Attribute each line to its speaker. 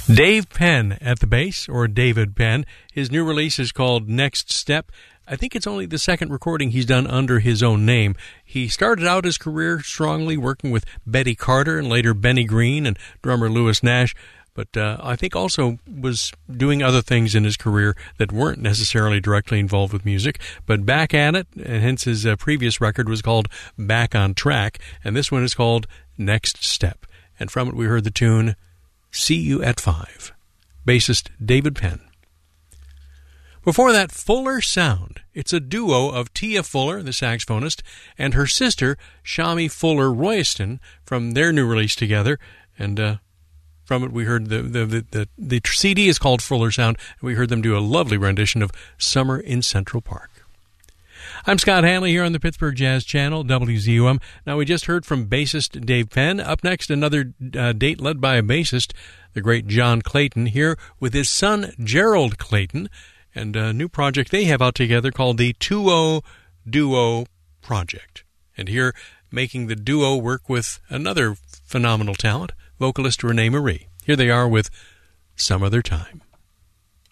Speaker 1: Dave Penn at the bass, or David Penn. His new release is called Next Step. I think it's only the second recording he's done under his own name. He started out his career strongly working with Betty Carter and later Benny Green and drummer Louis Nash, but I think also was doing other things in his career that weren't necessarily directly involved with music, but back at it, and hence his previous record was called Back on Track, and this one is called Next Step. And from it we heard the tune See You at 5. Bassist David Penn. Before that, Fuller Sound. It's a duo of Tia Fuller, the saxophonist, and her sister, Shami Fuller Royston, from their new release together. And from it, we heard the CD is called Fuller Sound, and we heard them do a lovely rendition of Summer in Central Park. I'm Scott Hanley here on the Pittsburgh Jazz Channel, WZUM. Now, we just heard from bassist Dave Penn. Up next, another date led by a bassist, the great John Clayton, here with his son, Gerald Clayton, and a new project they have out together called the 2-0 Duo Project. And here, making the duo work with another phenomenal talent, vocalist Renee Marie. Here they are with Some Other Time.